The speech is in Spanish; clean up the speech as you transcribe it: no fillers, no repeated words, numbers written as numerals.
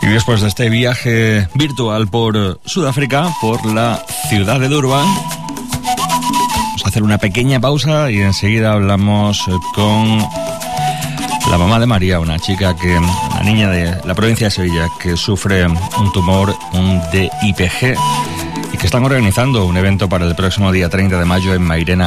Y después de este viaje virtual por Sudáfrica, por la ciudad de Durban, vamos a hacer una pequeña pausa y enseguida hablamos con la mamá de María, una niña de la provincia de Sevilla que sufre un tumor, un DIPG, y que están organizando un evento para el próximo día 30 de mayo en Mairena